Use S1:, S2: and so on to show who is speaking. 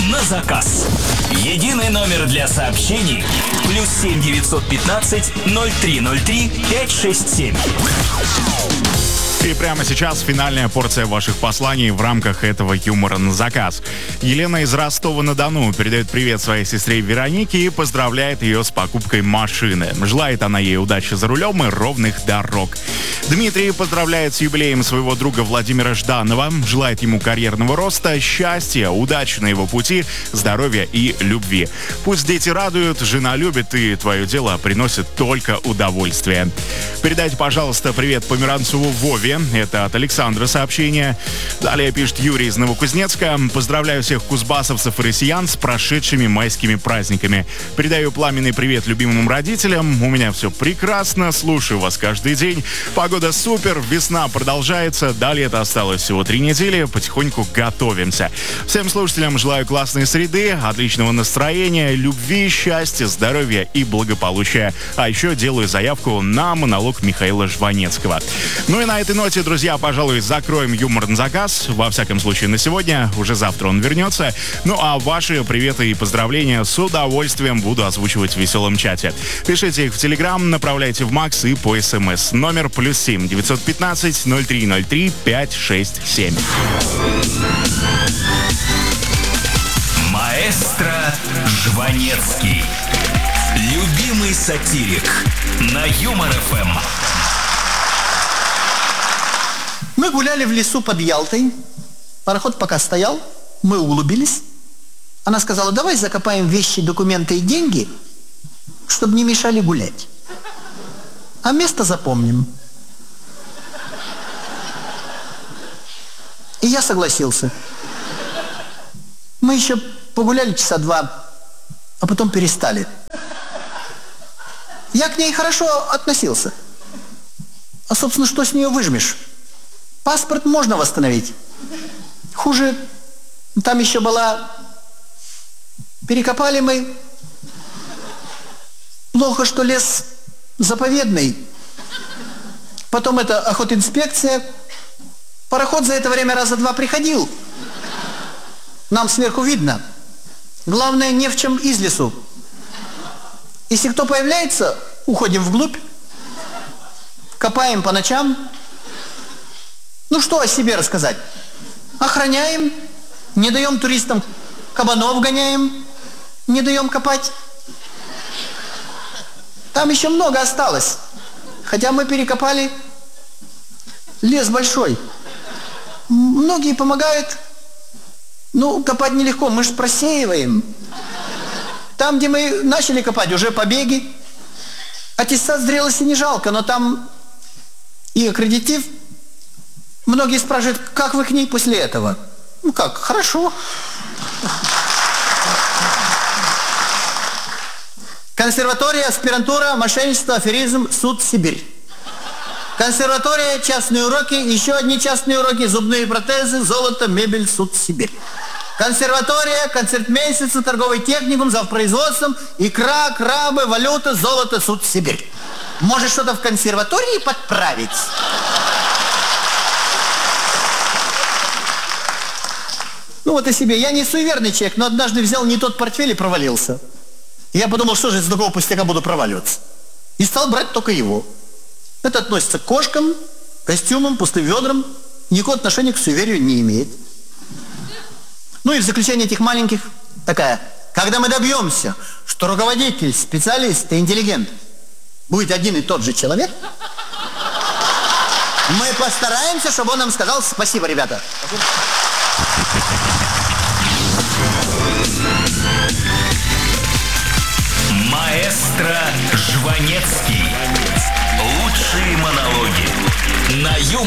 S1: на заказ. Единый номер для сообщений +7 915 0303 567.
S2: И прямо сейчас финальная порция ваших посланий в рамках этого юмора на заказ. Елена из Ростова-на-Дону передает привет своей сестре Веронике и поздравляет ее с покупкой машины. Желает она ей удачи за рулем и ровных дорог. Дмитрий поздравляет с юбилеем своего друга Владимира Жданова. Желает ему карьерного роста, счастья, удачи на его пути, здоровья и любви. Пусть дети радуют, жена любит и твое дело приносит только удовольствие. Передайте, пожалуйста, привет Померанцеву Вове. Это от Александра сообщение. Далее пишет Юрий из Новокузнецка. Поздравляю всех кузбассовцев и россиян с прошедшими майскими праздниками. Передаю пламенный привет любимым родителям. У меня все прекрасно. Слушаю вас каждый день. Погода супер. Весна продолжается. До лета осталось всего 3 недели. Потихоньку готовимся. Всем слушателям желаю классной среды, отличного настроения, любви, счастья, здоровья и благополучия. А еще делаю заявку на монолог Михаила Жванецкого. Ну и на этой ноте, друзья, пожалуй, закроем юмор на заказ. Во всяком случае, на сегодня. Уже завтра он вернется. Ну а ваши приветы и поздравления с удовольствием буду озвучивать в веселом чате. Пишите их в Телеграм, направляйте в Макс и по СМС. Номер +7 915 0303 567.
S1: Маэстро Жванецкий. Любимый сатирик на Юмор ФМ.
S3: Мы гуляли в лесу под Ялтой. Пароход пока стоял, мы углубились. Она сказала: давай закопаем вещи, документы и деньги, чтобы не мешали гулять. А место запомним. И я согласился. Мы еще погуляли часа 2, а потом перестали. Я к ней хорошо относился. А, собственно, что с нее выжмешь? Паспорт можно восстановить. Хуже, там еще была... Перекопали мы. Плохо, что лес заповедный. Потом это охотинспекция. Пароход за это время раза 2 приходил. Нам сверху видно. Главное, не в чем из лесу. Если кто появляется, уходим вглубь. Копаем по ночам. Ну что о себе рассказать? Охраняем, не даем туристам, кабанов гоняем, не даем копать. Там еще много осталось. Хотя мы перекопали, лес большой. Многие помогают. Ну, копать нелегко, мы же просеиваем. Там, где мы начали копать, уже побеги. Аттестат зрелости не жалко, но там и аккредитив. Многие спрашивают, как вы к ней после этого? Ну как, хорошо. Консерватория, аспирантура, мошенничество, аферизм, суд, Сибирь. Консерватория, частные уроки, еще одни частные уроки, зубные протезы, золото, мебель, суд, Сибирь. Консерватория, концертмейстер, торговый техникум, завпроизводством, икра, крабы, валюта, золото, суд, Сибирь. Может, что-то в консерватории подправить? Ну вот о себе. Я не суеверный человек, но однажды взял не тот портфель и провалился. Я подумал, что же из такого пустяка буду проваливаться. И стал брать только его. Это относится к кошкам, костюмам, пустым ведрам. Никакого отношения к суеверию не имеет. Ну и в заключение этих маленьких такая. Когда мы добьемся, что руководитель, специалист и интеллигент будет один и тот же человек, мы постараемся, чтобы он нам сказал: спасибо, ребята.
S1: Маэстро Жванецкий. Лучшие монологи на Юмор.